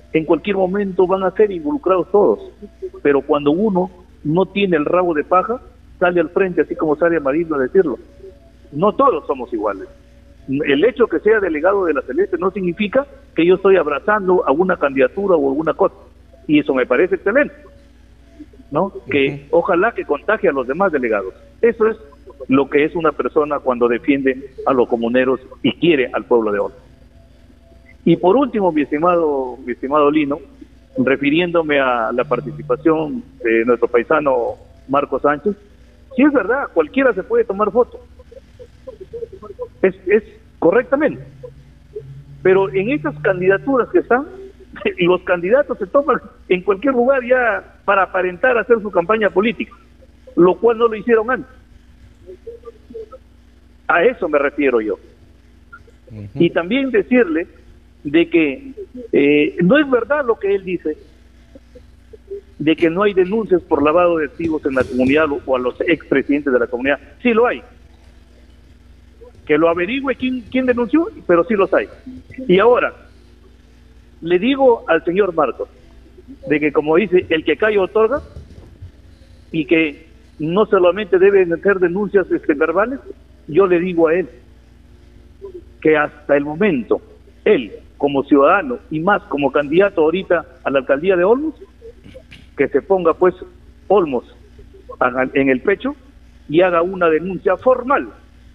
en cualquier momento van a ser involucrados todos, pero cuando uno no tiene el rabo de paja, sale al frente, así como sale Amarillo a decirlo. No todos somos iguales. El hecho que sea delegado de la Celeste no significa que yo estoy abrazando a una candidatura o alguna cosa, y eso me parece excelente, ¿no? Que ojalá que contagie a los demás delegados. Eso es lo que es una persona cuando defiende a los comuneros y quiere al pueblo de Olmos. Y por último, mi estimado Lino, refiriéndome a la participación de nuestro paisano Marco Sánchez, sí es verdad, cualquiera se puede tomar foto, es correctamente, pero en esas candidaturas que están, los candidatos se toman en cualquier lugar ya para aparentar hacer su campaña política, lo cual no lo hicieron antes. A eso me refiero yo. Y también decirle de que no es verdad lo que él dice, de que no hay denuncias por lavado de activos en la comunidad o a los expresidentes de la comunidad. Sí lo hay. Que lo averigüe quién denunció, pero sí los hay. Y ahora, le digo al señor Marcos, de que como dice, el que calla otorga, y que no solamente deben hacer denuncias verbales, yo le digo a él que hasta el momento, él como ciudadano y más como candidato ahorita a la alcaldía de Olmos, que se ponga pues Olmos en el pecho y haga una denuncia formal.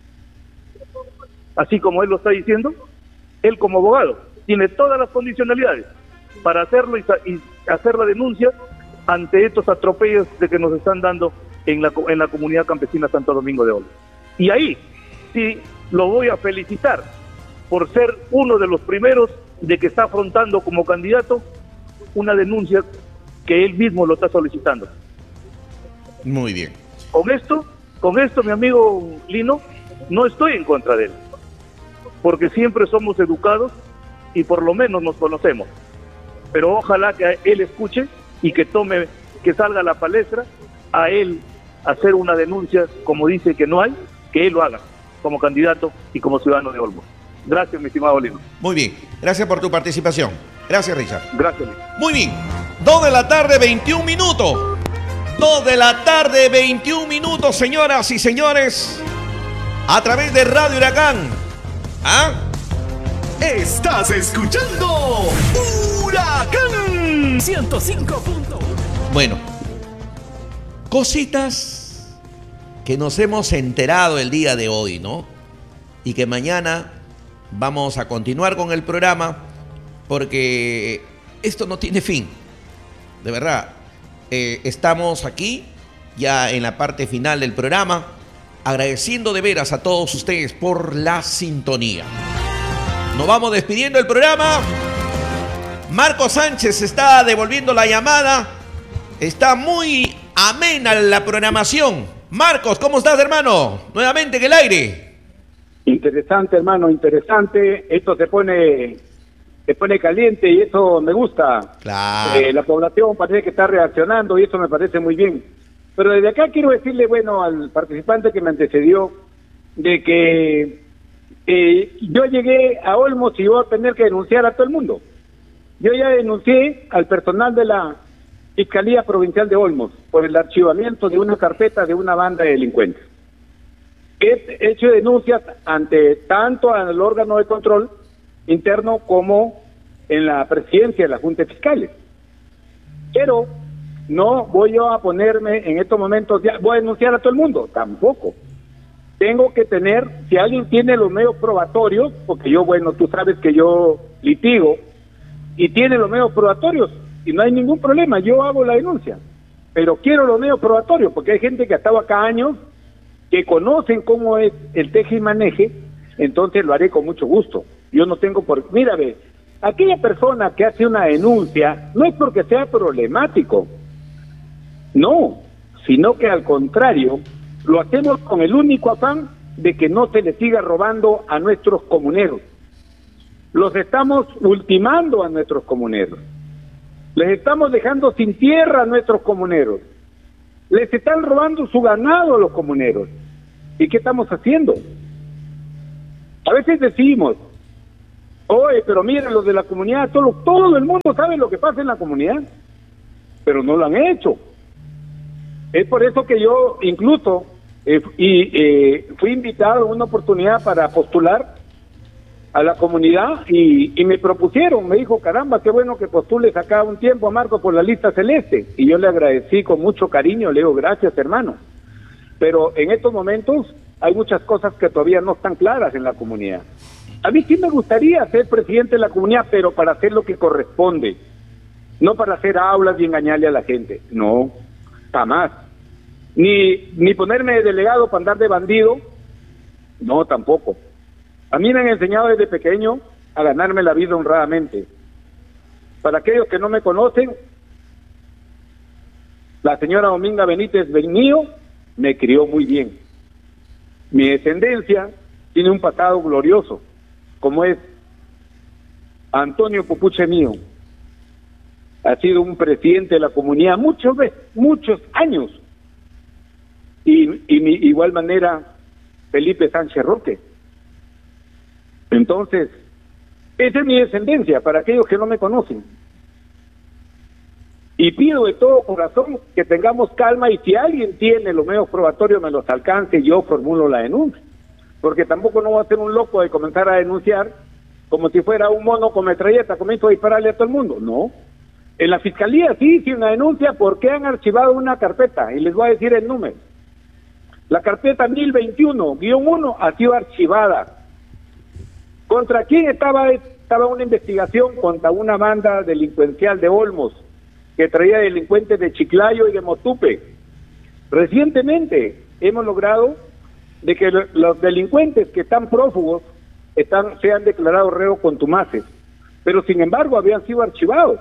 Así como él lo está diciendo, él como abogado tiene todas las condicionalidades para hacerlo y hacer la denuncia ante estos atropellos de que nos están dando en la comunidad campesina Santo Domingo de Olmos. Y ahí sí lo voy a felicitar por ser uno de los primeros de que está afrontando como candidato una denuncia que él mismo lo está solicitando. Muy bien. Con esto, mi amigo Lino, no estoy en contra de él, porque siempre somos educados y por lo menos nos conocemos. Pero ojalá que él escuche y que salga a la palestra a él hacer una denuncia, como dice que no hay, que él lo haga como candidato y como ciudadano de Olmos. Gracias, mi estimado Lino. Muy bien, gracias por tu participación. Gracias, Richard. Gracias, Lino. Muy bien, 2 de la tarde, 21 minutos. 2 de la tarde, 21 minutos, señoras y señores, a través de Radio Huracán. ¿Ah? Estás escuchando Huracán 105.1. Bueno, cositas que nos hemos enterado el día de hoy, ¿no? Y que mañana vamos a continuar con el programa porque esto no tiene fin. De verdad, estamos aquí ya en la parte final del programa, agradeciendo de veras a todos ustedes por la sintonía. Nos vamos despidiendo del programa. Marco Sánchez está devolviendo la llamada. Está muy amena la programación. Marcos, ¿cómo estás, hermano? Nuevamente en el aire. Interesante, hermano, interesante. Esto se pone caliente y eso me gusta. Claro. La población parece que está reaccionando y eso me parece muy bien. Pero desde acá quiero decirle, bueno, al participante que me antecedió, de que yo llegué a Olmos y voy a tener que denunciar a todo el mundo. Yo ya denuncié al personal de la Fiscalía Provincial de Olmos por el archivamiento de una carpeta de una banda de delincuentes. He hecho denuncias ante tanto al órgano de control interno como en la presidencia de la Junta de Fiscales. Pero no voy yo a ponerme en estos momentos, ya voy a denunciar a todo el mundo, tampoco. Tengo que tener, si alguien tiene los medios probatorios, porque yo, bueno, tú sabes que yo litigo, y tiene los medios probatorios, y no hay ningún problema, yo hago la denuncia. Pero quiero los medios probatorios, porque hay gente que ha estado acá años, que conocen cómo es el teje y maneje, entonces lo haré con mucho gusto. Yo no tengo por... Mira, ve, aquella persona que hace una denuncia no es porque sea problemático, no, sino que al contrario, lo hacemos con el único afán de que no se le siga robando a nuestros comuneros. Los estamos ultimando a nuestros comuneros. Les estamos dejando sin tierra a nuestros comuneros. Les están robando su ganado a los comuneros. ¿Y qué estamos haciendo? A veces decimos, Oye, pero miren, los de la comunidad, todo el mundo sabe lo que pasa en la comunidad, pero no lo han hecho. Es por eso que yo incluso fui invitado en una oportunidad para postular a la comunidad y me propusieron, me dijo, caramba, qué bueno que postules acá un tiempo a Marco por la lista celeste. Y yo le agradecí con mucho cariño, le digo, gracias hermano. Pero en estos momentos hay muchas cosas que todavía no están claras en la comunidad. A mí sí me gustaría ser presidente de la comunidad, pero para hacer lo que corresponde, no para hacer aulas y engañarle a la gente, no, jamás. Ni ponerme de delegado para andar de bandido, no, tampoco. A mí me han enseñado desde pequeño a ganarme la vida honradamente. Para aquellos que no me conocen, la señora Dominga Benítez mío me crió muy bien. Mi descendencia tiene un pasado glorioso, como es Antonio Popuche mío. Ha sido un presidente de la comunidad muchos años. Y igual manera Felipe Sánchez Roque. Entonces, esa es mi descendencia, para aquellos que no me conocen. Y pido de todo corazón que tengamos calma y si alguien tiene los medios probatorios me los alcance, yo formulo la denuncia. Porque tampoco no voy a ser un loco de comenzar a denunciar como si fuera un mono con metralleta, comienzo a dispararle a todo el mundo. No. En la fiscalía sí hice una denuncia porque han archivado una carpeta y les voy a decir el número. La carpeta 1021-1 ha sido archivada. ¿Contra quién estaba una investigación? Contra una banda delincuencial de Olmos, que traía delincuentes de Chiclayo y de Motupe. Recientemente hemos logrado de que los delincuentes que están prófugos sean declarados reos contumaces, pero sin embargo habían sido archivados.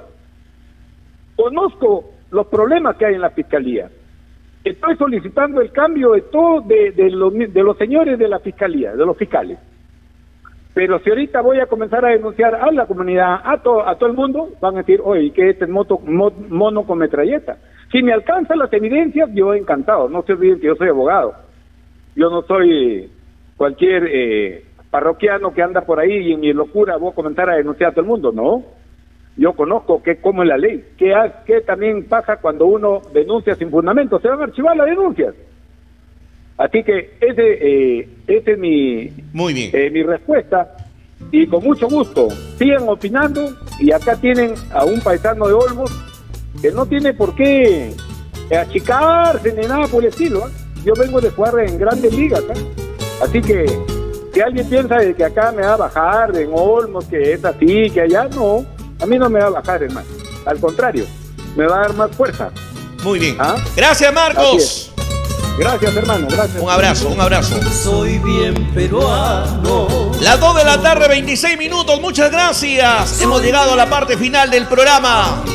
Conozco los problemas que hay en la fiscalía. Estoy solicitando el cambio de todo de los señores de la fiscalía, de los fiscales. Pero si ahorita voy a comenzar a denunciar a la comunidad, a todo el mundo, van a decir, oye, ¿qué es este mono con metralleta? Si me alcanzan las evidencias, yo encantado. No se olviden que yo soy abogado. Yo no soy cualquier parroquiano que anda por ahí y en mi locura voy a comenzar a denunciar a todo el mundo. No. Yo conozco cómo es la ley. ¿Qué también pasa cuando uno denuncia sin fundamento? Se van a archivar las denuncias. Así que ese es Muy bien. Mi respuesta. Y con mucho gusto, sigan opinando. Y acá tienen a un paisano de Olmos que no tiene por qué achicarse ni nada por el estilo. Yo vengo de jugar en grandes ligas. Así que si alguien piensa de que acá me va a bajar en Olmos, que es así, que allá, no. A mí no me va a bajar, hermano. Al contrario, me va a dar más fuerza. Muy bien. Gracias, Marcos. Gracias, hermano. Gracias. Un abrazo. Soy bien peruano. Las 2 de la tarde, 26 minutos. Muchas gracias. Hemos llegado a la parte final del programa.